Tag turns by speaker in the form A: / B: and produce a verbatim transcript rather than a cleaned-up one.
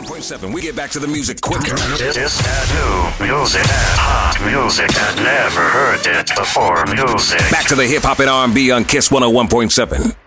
A: one point seven. We get back to the music quicker.
B: It's that new music, that hot music, that never heard it before music.
A: Back to the hip hop and R and B on Kiss one oh one point seven.